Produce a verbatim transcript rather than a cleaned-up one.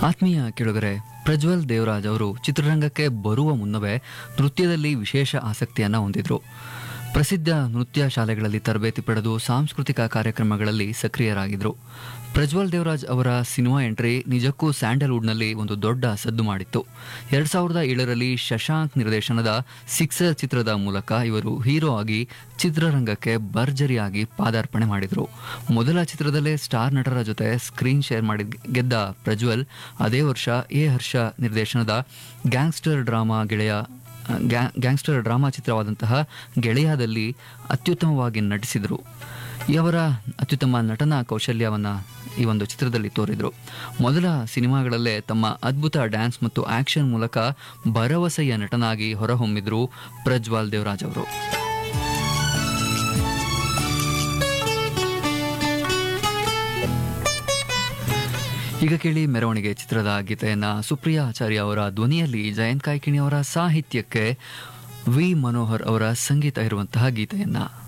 ಆತ್ಮೀಯ ಕೇಳುಗರೆ, ಪ್ರಜ್ವಲ್ ದೇವರಾಜ್ ಅವರು ಚಿತ್ರರಂಗಕ್ಕೆ ಬರುವ ಮುನ್ನವೇ ನೃತ್ಯದಲ್ಲಿ ವಿಶೇಷ ಆಸಕ್ತಿಯನ್ನು ಹೊಂದಿದ್ರು. ಪ್ರಸಿದ್ಧ ನೃತ್ಯ ಶಾಲೆಗಳಲ್ಲಿ ತರಬೇತಿ ಪಡೆದು ಸಾಂಸ್ಕೃತಿಕ ಕಾರ್ಯಕ್ರಮಗಳಲ್ಲಿ ಸಕ್ರಿಯರಾಗಿದ್ದರು. ಪ್ರಜ್ವಲ್ ದೇವರಾಜ್ ಅವರ ಸಿನಿಮಾ ಎಂಟ್ರಿ ನಿಜಕ್ಕೂ ಸ್ಯಾಂಡಲ್ವುಡ್ನಲ್ಲಿ ಒಂದು ದೊಡ್ಡ ಸದ್ದು ಮಾಡಿತ್ತು. ಎರಡ್ ಸಾವಿರದ ಏಳರಲ್ಲಿ ಶಶಾಂಕ್ ನಿರ್ದೇಶನದ ಸಿಕ್ಸರ್ ಚಿತ್ರದ ಮೂಲಕ ಇವರು ಹೀರೋ ಆಗಿ ಚಿತ್ರರಂಗಕ್ಕೆ ಭರ್ಜರಿಯಾಗಿ ಪಾದಾರ್ಪಣೆ ಮಾಡಿದರು. ಮೊದಲ ಚಿತ್ರದಲ್ಲೇ ಸ್ಟಾರ್ ನಟರ ಜೊತೆ ಸ್ಕ್ರೀನ್ ಶೇರ್ ಮಾಡಿ ಗೆದ್ದ ಪ್ರಜ್ವಲ್ ಅದೇ ವರ್ಷ ಎ ಹರ್ಷ ನಿರ್ದೇಶನದ ಗ್ಯಾಂಗ್ಸ್ಟರ್ ಡ್ರಾಮಾ ಗೆಳೆಯ ಗ್ಯಾಂಗ್ಸ್ಟರ್ ಡ್ರಾಮಾ ಚಿತ್ರವಾದಂತಹ ಗೆಳೆಯದಲ್ಲಿ ಅತ್ಯುತ್ತಮವಾಗಿ ನಟಿಸಿದರು. ಇವರ ಅತ್ಯುತ್ತಮ ನಟನಾ ಕೌಶಲ್ಯವನ್ನು ಈ ಒಂದು ಚಿತ್ರದಲ್ಲಿ ತೋರಿದರು. ಮೊದಲ ಸಿನಿಮಾಗಳಲ್ಲೇ ತಮ್ಮ ಅದ್ಭುತ ಡ್ಯಾನ್ಸ್ ಮತ್ತು ಆಕ್ಷನ್ ಮೂಲಕ ಭರವಸೆಯ ನಟನಾಗಿ ಹೊರಹೊಮ್ಮಿದ್ರು ಪ್ರಜ್ವಲ್ ದೇವರಾಜ್ ಅವರು. ಈಗ ಕೇಳಿ ಮೆರವಣಿಗೆ ಚಿತ್ರದ ಗೀತೆಯನ್ನ ಸುಪ್ರಿಯಾ ಆಚಾರ್ಯ ಅವರ ಧ್ವನಿಯಲ್ಲಿ ಜಯಂತ್ ಕಾಯ್ಕಿಣಿ ಅವರ ಸಾಹಿತ್ಯಕ್ಕೆ ವಿ ಮನೋಹರ್ ಅವರ ಸಂಗೀತ ಇರುವಂತಹ ಗೀತೆಯನ್ನ